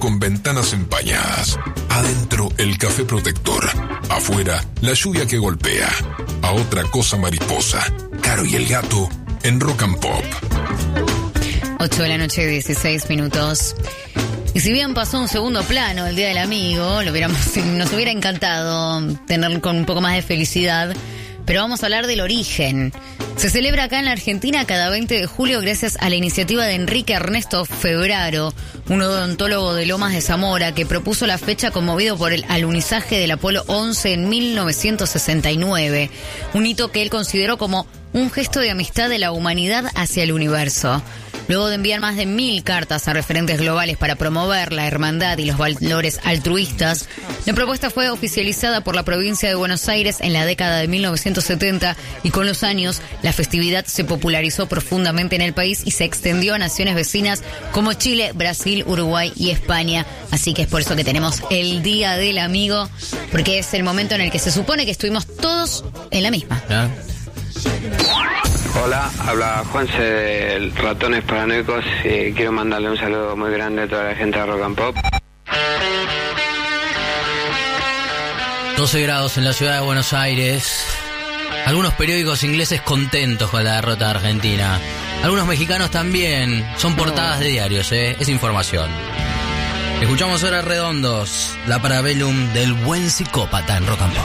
con ventanas empañadas. Adentro el café protector. Afuera la lluvia que golpea. A otra cosa mariposa. Caro y el gato en Rock and Pop. 8 de la noche, 16 minutos. Y si bien pasó un segundo plano el Día del Amigo, nos hubiera encantado tener con un poco más de felicidad, pero vamos a hablar del origen. Se celebra acá en la Argentina cada 20 de julio gracias a la iniciativa de Enrique Ernesto Febraro, un odontólogo de Lomas de Zamora, que propuso la fecha conmovido por el alunizaje del Apolo 11 en 1969, un hito que él consideró como un gesto de amistad de la humanidad hacia el universo. Luego de enviar más de 1000 cartas a referentes globales para promover la hermandad y los valores altruistas, la propuesta fue oficializada por la provincia de Buenos Aires en la década de 1970 y con los años la festividad se popularizó profundamente en el país y se extendió a naciones vecinas como Chile, Brasil, Uruguay y España. Así que es por eso que tenemos el Día del Amigo, porque es el momento en el que se supone que estuvimos todos en la misma. ¿Ah? Hola, habla Juanse del Ratones Paranoicos y quiero mandarle un saludo muy grande a toda la gente de Rock and Pop. 12 grados en la ciudad de Buenos Aires. Algunos periódicos ingleses contentos con la derrota de Argentina. Algunos mexicanos también. Son portadas de diarios, es información. Escuchamos ahora Redondos, la Parabellum del buen psicópata en Rock and Pop.